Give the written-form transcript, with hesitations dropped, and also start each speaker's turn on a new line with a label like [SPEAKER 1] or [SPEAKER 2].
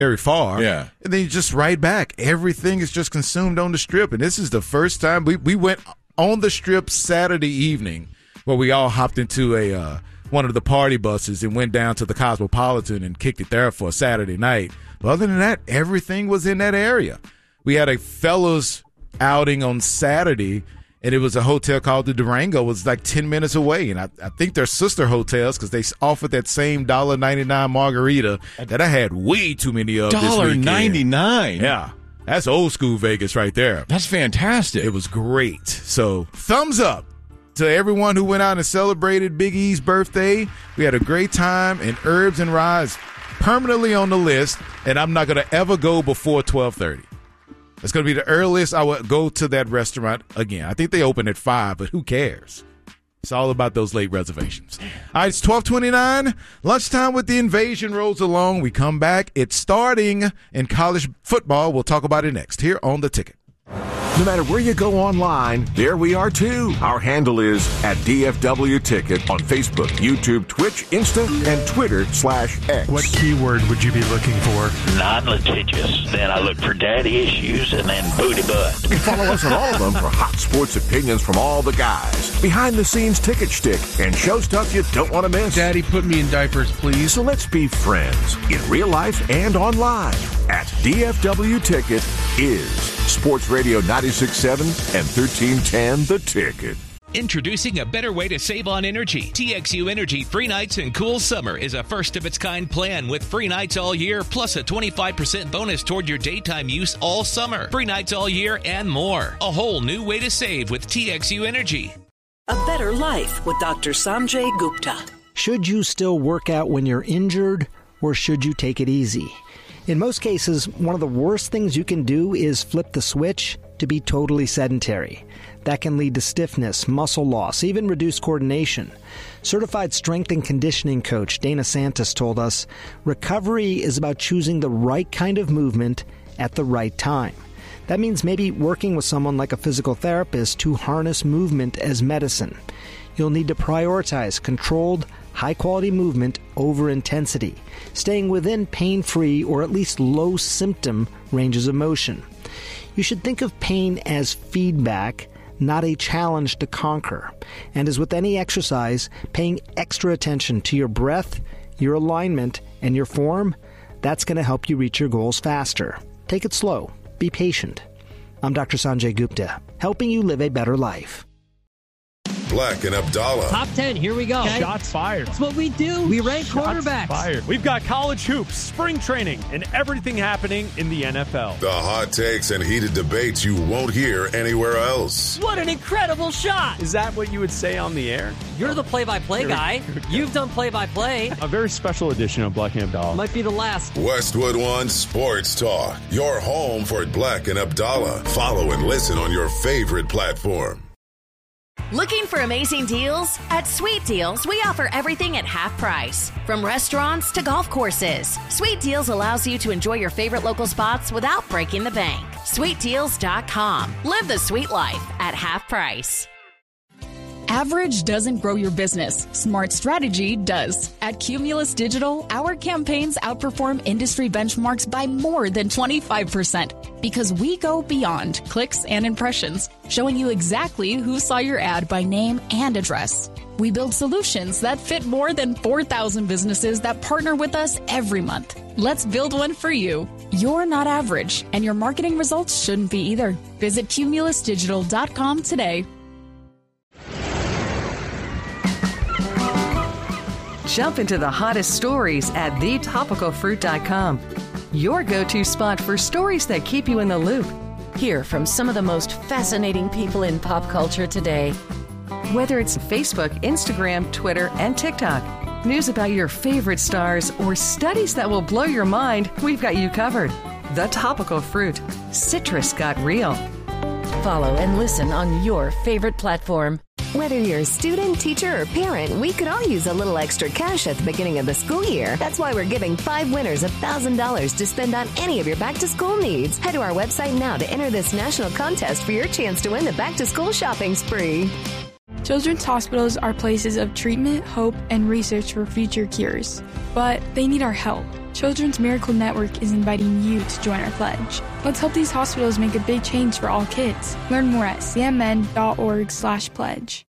[SPEAKER 1] very far.
[SPEAKER 2] Yeah.
[SPEAKER 1] And then you just right back. Everything is just consumed on the Strip. And this is the first time we went on the Strip Saturday evening where we all hopped into one of the party buses and went down to the Cosmopolitan and kicked it there for a Saturday night. But other than that, everything was in that area. We had a fellows outing on Saturday, and it was a hotel called the Durango. It was like 10 minutes away. And I think they're sister hotels because they offered that same $1.99 margarita that I had way too many of this weekend.
[SPEAKER 2] $1.99?
[SPEAKER 1] Yeah. That's old school Vegas right there.
[SPEAKER 2] That's fantastic.
[SPEAKER 1] It was great. So thumbs up to everyone who went out and celebrated Big E's birthday. We had a great time, and Herbs and Rye is permanently on the list, and I'm not going to ever go before 12:30. It's going to be the earliest I would go to that restaurant again. I think they open at 5, but who cares? It's all about those late reservations. All right, it's 12:29. Lunchtime with the Invasion rolls along. We come back. It's starting in college football. We'll talk about it next here on The Ticket.
[SPEAKER 3] No matter where you go online, there we are too. Our handle is @DFW Ticket on Facebook, YouTube, Twitch, Insta, and Twitter/X.
[SPEAKER 4] What keyword would you be looking for?
[SPEAKER 5] Not litigious. Then I look for daddy issues and then booty butt.
[SPEAKER 3] You can follow us on all of them for hot sports opinions from all the guys, behind-the-scenes ticket shtick, and show stuff you don't want to miss.
[SPEAKER 4] Daddy, put me in diapers, please.
[SPEAKER 3] So let's be friends in real life and online. @DFW Ticket is Sports Radio 96.7 and 1310 The Ticket.
[SPEAKER 6] Introducing a better way to save on energy. TXU Energy Free Nights and Cool Summer is a first-of-its-kind plan with free nights all year, plus a 25% bonus toward your daytime use all summer. Free nights all year and more. A whole new way to save with TXU Energy.
[SPEAKER 7] A better life with Dr. Sanjay Gupta.
[SPEAKER 8] Should you still work out when you're injured, or should you take it easy? In most cases, one of the worst things you can do is flip the switch to be totally sedentary. That can lead to stiffness, muscle loss, even reduced coordination. Certified strength and conditioning coach Dana Santos told us, recovery is about choosing the right kind of movement at the right time. That means maybe working with someone like a physical therapist to harness movement as medicine. You'll need to prioritize controlled, high-quality movement over intensity, staying within pain-free or at least low-symptom ranges of motion. You should think of pain as feedback, not a challenge to conquer. And as with any exercise, paying extra attention to your breath, your alignment, and your form, that's going to help you reach your goals faster. Take it slow. Be patient. I'm Dr. Sanjay Gupta, helping you live a better life.
[SPEAKER 9] Black and Abdallah.
[SPEAKER 10] Top 10, here we go.
[SPEAKER 11] Okay. Shots fired.
[SPEAKER 10] That's what we do. We rank quarterbacks.
[SPEAKER 11] Fired. We've got college hoops, spring training, and everything happening in the NFL.
[SPEAKER 9] The hot takes and heated debates you won't hear anywhere else.
[SPEAKER 10] What an incredible shot.
[SPEAKER 11] Is that what you would say on the air?
[SPEAKER 10] You're the play-by-play guy. You've done play-by-play.
[SPEAKER 11] A very special edition of Black and Abdallah.
[SPEAKER 10] Might be the last.
[SPEAKER 9] Westwood One Sports Talk. Your home for Black and Abdallah. Follow and listen on your favorite platform.
[SPEAKER 12] Looking for amazing deals? At Sweet Deals, we offer everything at half price. From restaurants to golf courses, Sweet Deals allows you to enjoy your favorite local spots without breaking the bank. SweetDeals.com. Live the sweet life at half price.
[SPEAKER 13] Average doesn't grow your business. Smart strategy does. At Cumulus Digital, our campaigns outperform industry benchmarks by more than 25% because we go beyond clicks and impressions, showing you exactly who saw your ad by name and address. We build solutions that fit more than 4,000 businesses that partner with us every month. Let's build one for you. You're not average, and your marketing results shouldn't be either. Visit cumulusdigital.com today.
[SPEAKER 14] Jump into the hottest stories at thetopicalfruit.com. Your go-to spot for stories that keep you in the loop.
[SPEAKER 15] Hear from some of the most fascinating people in pop culture today.
[SPEAKER 14] Whether it's Facebook, Instagram, Twitter, and TikTok, news about your favorite stars, or studies that will blow your mind, we've got you covered. The Topical Fruit. Citrus got real.
[SPEAKER 15] Follow and listen on your favorite platform.
[SPEAKER 16] Whether you're a student, teacher, or parent, we could all use a little extra cash at the beginning of the school year. That's why we're giving 5 winners $1,000 to spend on any of your back-to-school needs. Head to our website now to enter this national contest for your chance to win the back-to-school shopping spree.
[SPEAKER 17] Children's hospitals are places of treatment, hope, and research for future cures. But they need our help. Children's Miracle Network is inviting you to join our pledge. Let's help these hospitals make a big change for all kids. Learn more at cmn.org/pledge.